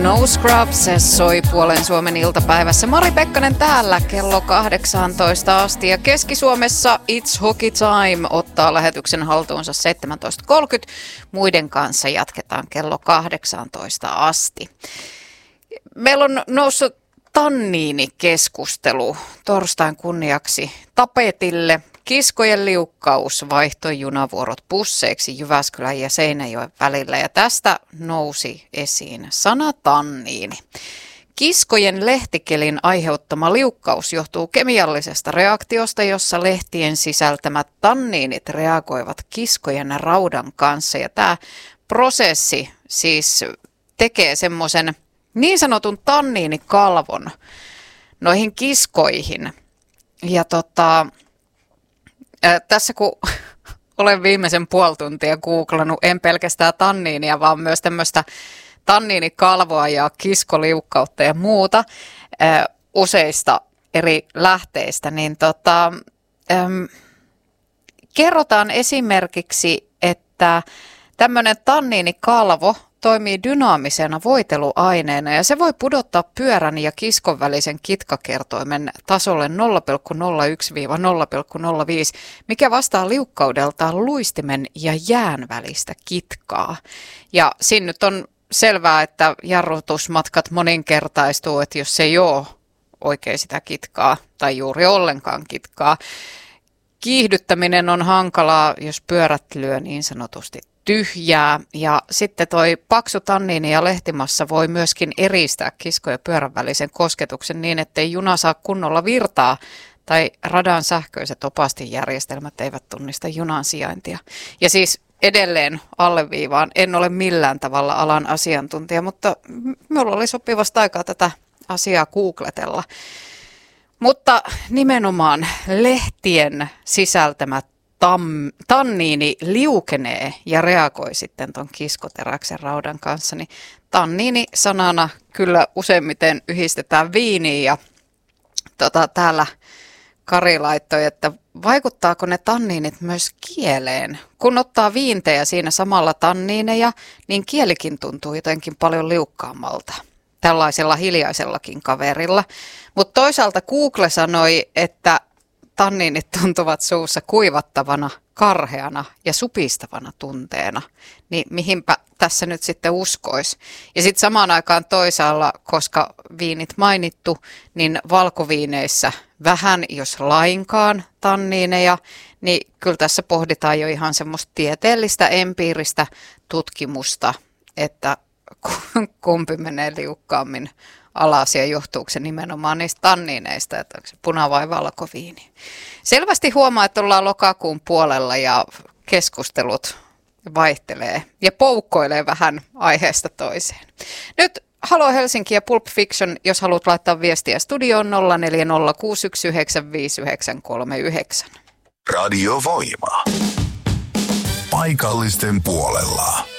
No Scrubs soi puolen Suomen iltapäivässä. Mari Pekkanen täällä kello 18 asti ja Keski-Suomessa It's Hockey Time ottaa lähetyksen haltuunsa 17.30. Muiden kanssa jatketaan kello 18 asti. Meillä on noussut tanniinikeskustelu torstain kunniaksi tapetille. Kiskojen liukkaus vaihtoi junavuorot busseiksi Jyväskylän ja Seinäjoen välillä ja tästä nousi esiin sana tanniini. Kiskojen lehtikelin aiheuttama liukkaus johtuu kemiallisesta reaktiosta, jossa lehtien sisältämät tanniinit reagoivat kiskojen raudan kanssa. Ja tämä prosessi siis tekee semmoisen niin sanotun tanniinikalvon noihin kiskoihin. Ja tässä kun olen viimeisen puoli tuntia googlannut, en pelkästään tanniinia, vaan myös tämmöistä tanniinikalvoa ja kiskoliukkautta ja muuta useista eri lähteistä, niin kerrotaan esimerkiksi, että tämmöinen tanniinikalvo toimii dynaamisena voiteluaineena ja se voi pudottaa pyörän ja kiskon välisen kitkakertoimen tasolle 0,01-0,05, mikä vastaa liukkaudeltaan luistimen ja jään välistä kitkaa. Ja siinä nyt on selvää, että jarrutusmatkat moninkertaistuu, että jos ei ole oikein sitä kitkaa tai juuri ollenkaan kitkaa. Kiihdyttäminen on hankalaa, jos pyörät lyö niin sanotusti tyhjää ja sitten toi paksu tanniini ja lehtimassa voi myöskin eristää kiskon ja pyörän välisen kosketuksen niin, ettei juna saa kunnolla virtaa tai radan sähköiset opastinjärjestelmät eivät tunnista junan sijaintia. Ja siis edelleen alleviivaan, en ole millään tavalla alan asiantuntija, mutta minulla oli sopivasta aikaa tätä asiaa googletella. Mutta nimenomaan lehtien sisältämät tanniini liukenee ja reagoi sitten tuon kiskoteräksen raudan kanssa, niin tanniini sanana kyllä useimmiten yhdistetään viiniin ja täällä Kari laittoi, että vaikuttaako ne tanniinit myös kieleen? Kun ottaa viintejä siinä samalla tanniineja, niin kielikin tuntuu jotenkin paljon liukkaammalta. Tällaisella hiljaisellakin kaverilla. Mutta toisaalta Google sanoi, että tanniinit tuntuvat suussa kuivattavana, karheana ja supistavana tunteena. Niin mihinpä tässä nyt sitten uskoisi? Ja sitten samaan aikaan toisaalla, koska viinit mainittu, niin valkoviineissä vähän, jos lainkaan tanniineja, niin kyllä tässä pohditaan jo ihan semmoista tieteellistä, empiiristä tutkimusta, että kumpi menee liukkaammin alas ja johtuuko se nimenomaan niistä tanniineista, että onko se puna- vai valkoviini. Selvästi huomaa, että ollaan lokakuun puolella ja keskustelut vaihtelee ja poukkoilee vähän aiheesta toiseen. Nyt Halo Helsinki ja Pulp Fiction, jos haluat laittaa viestiä studioon 0406195939. Radio Voima. Paikallisten puolella.